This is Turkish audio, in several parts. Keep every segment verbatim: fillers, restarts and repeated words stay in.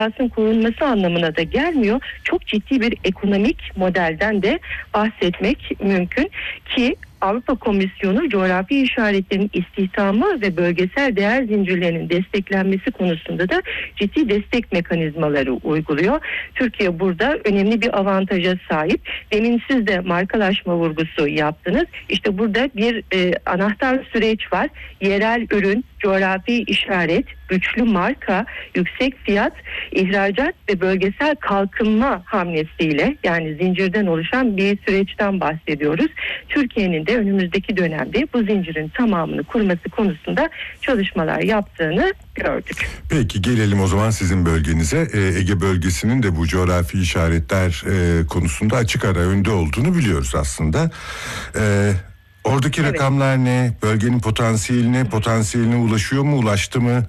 korunması anlamına da gelmiyor. Çok ciddi bir ekonomik modelden de bahsetmek mümkün ki Avrupa Komisyonu coğrafi işaretlerin istihdamı ve bölgesel değer zincirlerinin desteklenmesi konusunda da ciddi destek mekanizmaları uyguluyor. Türkiye burada önemli bir avantaja sahip. Demin siz de markalaşma vurgusu yaptınız. İşte burada bir e, anahtar süreç var. Yerel ürün, coğrafi işaret, güçlü marka, yüksek fiyat, ihracat ve bölgesel kalkınma hamlesiyle, yani zincirden oluşan bir süreçten bahsediyoruz. Türkiye'nin de önümüzdeki dönemde bu zincirin tamamını kurması konusunda çalışmalar yaptığını gördük. Peki gelelim o zaman sizin bölgenize. Ee, Ege bölgesinin de bu coğrafi işaretler e, konusunda açık ara önde olduğunu biliyoruz aslında. Ee, oradaki evet. rakamlar ne? Bölgenin potansiyeline, potansiyeline ulaşıyor mu, ulaştı mı?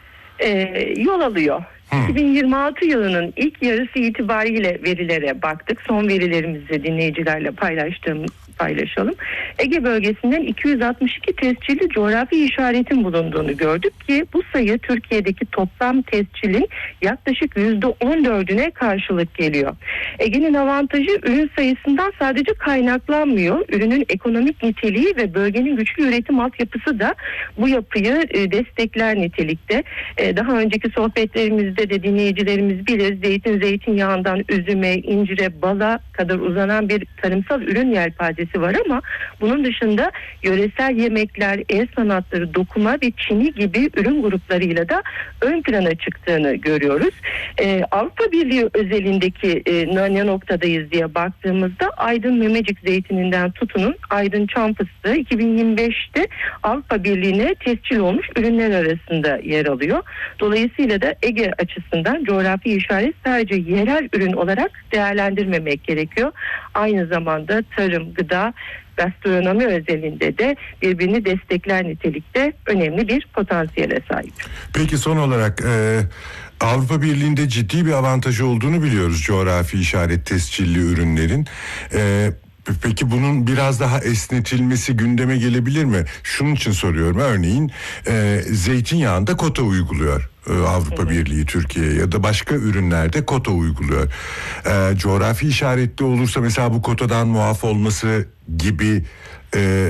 Ee, yol alıyor. Hmm. iki bin yirmi altı yılının ilk yarısı itibariyle verilere baktık. Son verilerimizi dinleyicilerle paylaştığım paylaşalım. Ege bölgesinden iki yüz altmış iki tescilli coğrafi işaretin bulunduğunu gördük ki bu sayı Türkiye'deki toplam tescilin yaklaşık yüzde on dördüne karşılık geliyor. Ege'nin avantajı ürün sayısından sadece kaynaklanmıyor. Ürünün ekonomik niteliği ve bölgenin güçlü üretim altyapısı da bu yapıyı e, destekler nitelikte. E, daha önceki sohbetlerimizde de dinleyicilerimiz bilir, zeytin, zeytinyağından üzüme, incire, bala kadar uzanan bir tarımsal ürün yelpazesi var ama bunun dışında yöresel yemekler, el sanatları, dokuma ve çini gibi ürün gruplarıyla da ön plana çıktığını görüyoruz. Ee, Avrupa Birliği özelindeki e, ne noktadayız diye baktığımızda Aydın Memecik zeytininden tutunun Aydın çam fıstığı iki bin yirmi beşte Avrupa Birliği'ne tescil olmuş ürünler arasında yer alıyor. Dolayısıyla da Ege açısından coğrafi işaret sadece yerel ürün olarak değerlendirmemek gerekiyor. Aynı zamanda tarım, gıda, gastronomi özelinde de birbirini destekler nitelikte önemli bir potansiyele sahip. Peki son olarak e, Avrupa Birliği'nde ciddi bir avantajı olduğunu biliyoruz coğrafi işaret tescilli ürünlerin. E, Peki bunun biraz daha esnetilmesi gündeme gelebilir mi? Şunun için soruyorum. Örneğin e, zeytinyağında kota uyguluyor e, Avrupa evet. Birliği Türkiye'ye ya da başka ürünlerde kota uyguluyor. E, coğrafi işaretli olursa mesela bu kotadan muaf olması gibi e,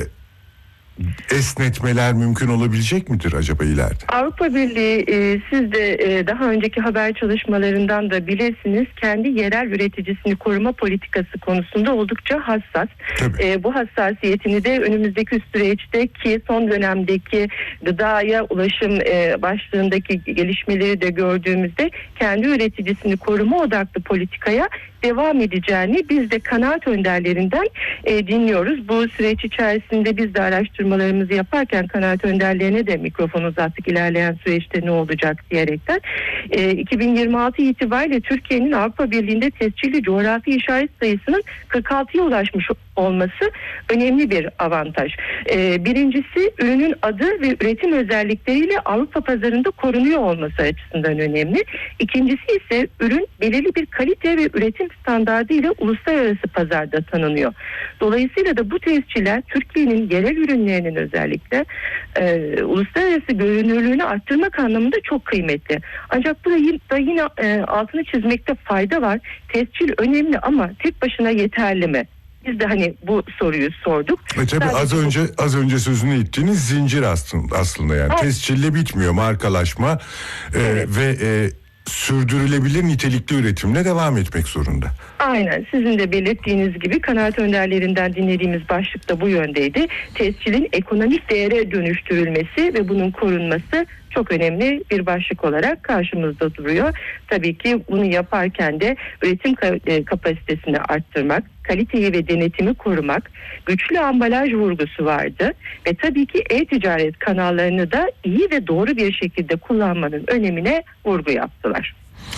esnetmeler mümkün olabilecek midir acaba ileride? Avrupa Birliği e, siz de e, daha önceki haber çalışmalarından da bilirsiniz, kendi yerel üreticisini koruma politikası konusunda oldukça hassas. E, bu hassasiyetini de önümüzdeki süreçte ki son dönemdeki gıdaya ulaşım e, başlığındaki gelişmeleri de gördüğümüzde kendi üreticisini koruma odaklı politikaya devam edeceğini biz de kanaat önderlerinden e, dinliyoruz. Bu süreç içerisinde biz de araştırmalarımızı yaparken kanaat önderlerine de mikrofon uzattık, ilerleyen süreçte ne olacak diyerekten. E, iki bin yirmi altı itibariyle Türkiye'nin Avrupa Birliği'nde tescilli coğrafi işaret sayısının kırk altıya ulaşmış olması önemli bir avantaj. E, birincisi ürünün adı ve üretim özellikleriyle Avrupa pazarında korunuyor olması açısından önemli. İkincisi ise ürün belirli bir kalite ve üretim standardı ile uluslararası pazarda tanınıyor. Dolayısıyla da bu tesciller Türkiye'nin yerel ürünlerinin özellikle e, uluslararası görünürlüğünü arttırmak anlamında çok kıymetli. Ancak burada yine e, altını çizmekte fayda var. Tescil önemli ama tek başına yeterli mi? Biz de hani bu soruyu sorduk. E tabii az bu... önce az önce sözünü ettiğiniz zincir aslında aslında yani evet. Tescille bitmiyor, markalaşma e, evet. ve e, sürdürülebilir nitelikli üretimle devam etmek zorunda. Aynen, sizin de belirttiğiniz gibi kanaat önderlerinden dinlediğimiz başlık da bu yöndeydi. Tescilin ekonomik değere dönüştürülmesi ve bunun korunması çok önemli bir başlık olarak karşımızda duruyor. Tabii ki bunu yaparken de üretim kapasitesini arttırmak, kaliteyi ve denetimi korumak, güçlü ambalaj vurgusu vardı ve tabii ki e-ticaret kanallarını da iyi ve doğru bir şekilde kullanmanın önemine vurgu yaptılar.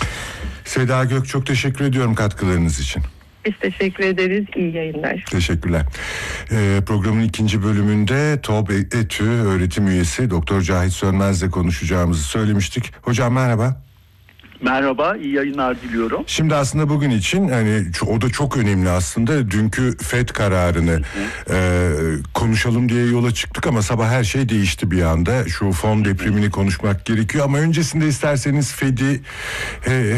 Seda Gök, çok teşekkür ediyorum katkılarınız için. Biz teşekkür ederiz. İyi yayınlar. Teşekkürler. Ee, programın ikinci bölümünde T O B ETÜ öğretim üyesi Doktor Cahit Sönmez'le konuşacağımızı söylemiştik. Hocam merhaba. Merhaba, iyi yayınlar diliyorum. Şimdi aslında bugün için hani o da çok önemli aslında. Dünkü F E D kararını e, konuşalım diye yola çıktık ama sabah her şey değişti bir anda. Şu fon deprimini konuşmak gerekiyor ama öncesinde isterseniz F E D'i e,